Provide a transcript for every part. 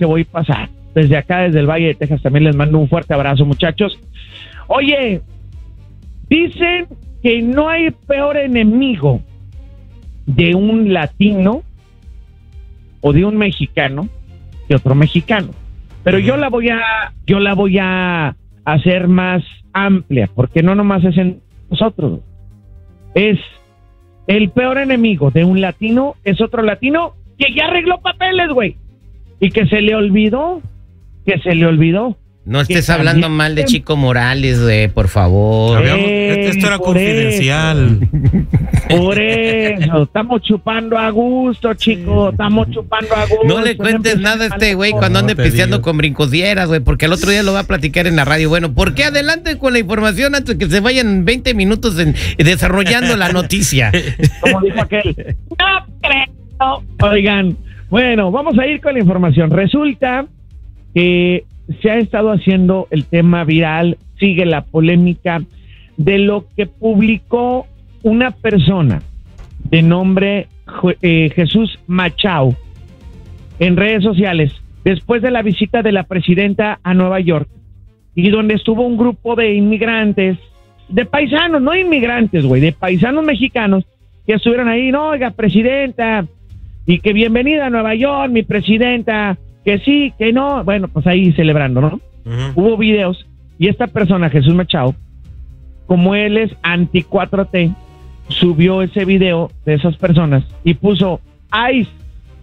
que voy a pasar. Desde acá, desde el Valle de Texas, también les mando un fuerte abrazo, muchachos. Oye, dicen que no hay peor enemigo de un latino o de un mexicano que otro mexicano. Pero yo la voy a hacer más amplia, porque no nomás es en nosotros. Es el peor enemigo de un latino, es otro latino que ya arregló papeles, güey, y que se le olvidó. No estés hablando mal de Chico Morales, güey, por favor. Esto era confidencial. Por eso, estamos chupando a gusto, chico, estamos chupando a gusto. No le cuentes nada a este güey cuando ande pisteando con brincosieras, güey, porque el otro día lo va a platicar en la radio. Bueno, ¿por qué adelante con la información antes que se vayan 20 minutos desarrollando la noticia? Como dijo aquel, no creo. Oigan, bueno, vamos a ir con la información. Resulta que se ha estado haciendo el tema viral, sigue la polémica de lo que publicó una persona de nombre Jesús Machao en redes sociales después de la visita de la presidenta a Nueva York, y donde estuvo un grupo de inmigrantes, de paisanos, no inmigrantes, güey, de paisanos mexicanos que estuvieron ahí. No, oiga, presidenta, y que bienvenida a Nueva York, mi presidenta, que sí, que no, bueno, pues ahí celebrando, ¿no? Hubo videos, y esta persona, Jesús Machao, como él es anti 4T, subió ese video de esas personas y puso, ICE,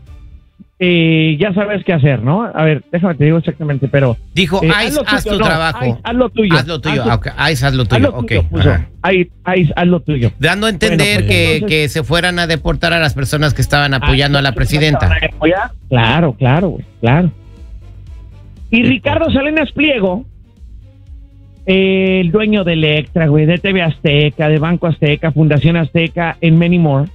ya sabes qué hacer, ¿no? A ver, déjame te digo exactamente, pero... Dijo, ICE, haz tu trabajo. ICE, haz lo tuyo. Haz lo tuyo, ICE, haz lo tuyo, ok. ICE, haz lo tuyo. Dando a entender que se fueran a deportar a las personas que estaban apoyando a la presidenta. Claro, güey, claro. Y Ricardo Salinas Pliego, el dueño de Electra, güey, de TV Azteca, de Banco Azteca, Fundación Azteca, en Many More,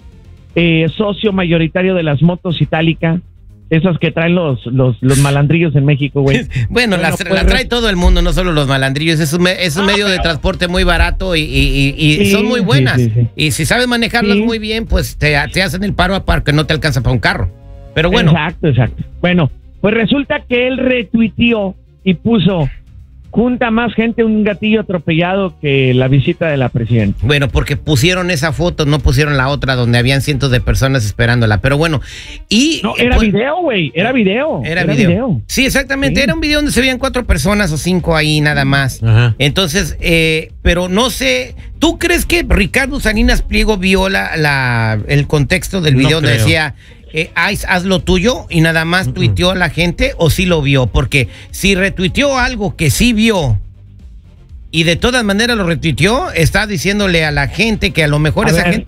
socio mayoritario de las motos Itálica, esas que traen los malandrillos en México, güey. Bueno, las trae todo el mundo, no solo los malandrillos. Es un medio de transporte muy barato y son muy buenas. Sí. Y si sabes manejarlas muy bien, pues te hacen el paro para que no te alcanza para un carro. Pero bueno. Exacto. Bueno, pues resulta que él retuiteó y puso: junta más gente un gatillo atropellado que la visita de la presidenta. Bueno, porque pusieron esa foto, no pusieron la otra donde habían cientos de personas esperándola. Pero bueno, No, era video, güey, era video. Era video. Sí, exactamente, sí. Era un video donde se veían 4 personas o 5 ahí nada más. Ajá. Entonces, pero no sé, ¿tú crees que Ricardo Salinas Pliego vio el contexto del video donde decía... ICE, haz lo tuyo, y nada más tuiteó a la gente, o sí lo vio? Porque si retuiteó algo que sí vio y de todas maneras lo retuiteó, está diciéndole a la gente que a lo mejor gente...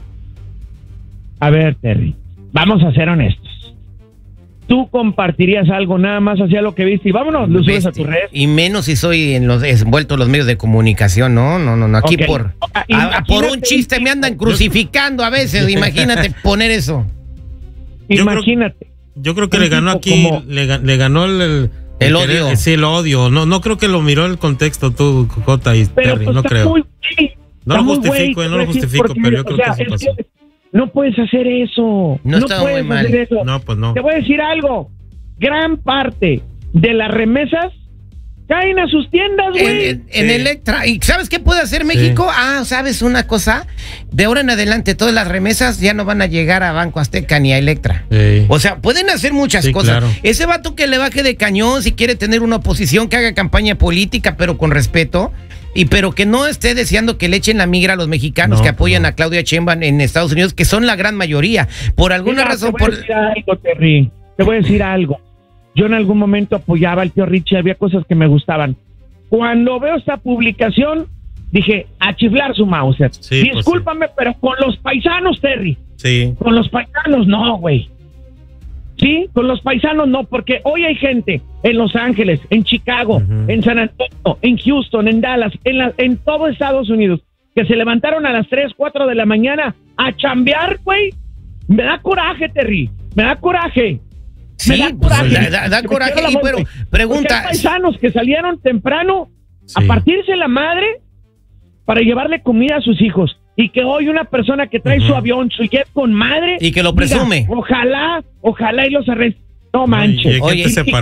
A ver, Terry, vamos a ser honestos. ¿Tú compartirías algo nada más hacia lo que viste y vámonos, lo subes a tus redes? Y menos si soy envuelto en los medios de comunicación, no, aquí por un chiste me andan crucificando a veces, imagínate poner eso. Imagínate. Yo creo que le ganó aquí, le ganó el odio. Sí, el odio. No creo que lo miró el contexto tú, Jota y Terry, no creo. No lo justifico, pero yo creo que sí pasó. No puedes hacer eso. No puedes hacer eso. No, pues no. Te voy a decir algo. Gran parte de las remesas caen a sus tiendas, güey. En Electra. ¿Y sabes qué puede hacer México? Sí. ¿Sabes una cosa? De ahora en adelante todas las remesas ya no van a llegar a Banco Azteca ni a Electra. Sí. O sea, pueden hacer muchas cosas. Claro. Ese vato que le baje de cañón, si quiere tener una oposición, que haga campaña política, pero con respeto, pero que no esté deseando que le echen la migra a los mexicanos que apoyan a Claudia Sheinbaum en Estados Unidos, que son la gran mayoría. Por alguna razón... Te voy a decir algo, Terry. Te voy a decir algo. Yo en algún momento apoyaba al tío Richie, había cosas que me gustaban. Cuando veo esta publicación, dije, a chiflar su Mauser. Sí, discúlpame, pero con los paisanos, Terry. Sí. Con los paisanos no, güey. Sí, con los paisanos no, porque hoy hay gente en Los Ángeles, en Chicago, en San Antonio, en Houston, en Dallas, en todo Estados Unidos, que se levantaron a las 3, 4 de la mañana a chambear, güey. Me da coraje, Terry, me da coraje. Sí, da coraje, pero pregunta... Hay paisanos que salieron temprano a partirse la madre para llevarle comida a sus hijos, y que hoy una persona que trae su avión, su jet con madre... Y que lo presume. Diga, ojalá y los arresten. No manches. Oye,